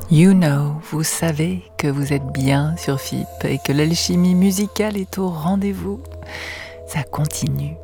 You know, vous savez que vous êtes bien sur FIP et que l'alchimie musicale est au rendez-vous. Ça continue